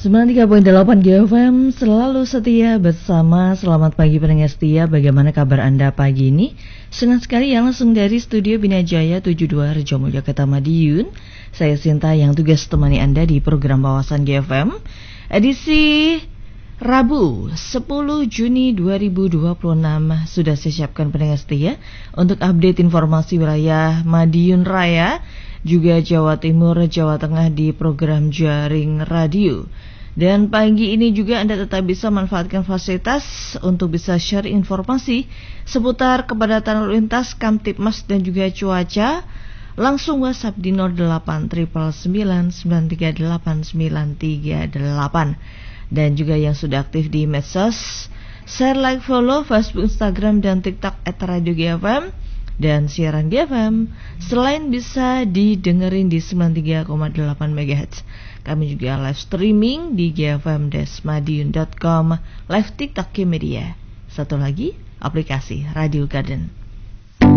93.8 GFM selalu setia bersama. Selamat pagi pendengar setia. Bagaimana kabar Anda pagi ini? Senang sekali yang langsung dari studio Binajaya 72 Rejomulyo Kota Madiun. Saya Sinta yang tugas temani Anda di program Wawasan GFM edisi Rabu 10 Juni 2026. Sudah saya siapkan pendengar setia untuk update informasi wilayah Madiun Raya, juga Jawa Timur, Jawa Tengah di program jaring radio. Dan pagi ini juga Anda tetap bisa manfaatkan fasilitas untuk bisa share informasi seputar kepadatan lalu lintas, Kamtibmas dan juga cuaca. Langsung WhatsApp di 08 999 938 938. Dan juga yang sudah aktif di medsos, share, like, follow Facebook, Instagram, dan TikTok @radio_GFM. Dan siaran GFM selain bisa didengerin di 93,8 MHz, kami juga live streaming di gfm-madiun.com, live TikTok Media. Satu lagi, aplikasi Radio Garden.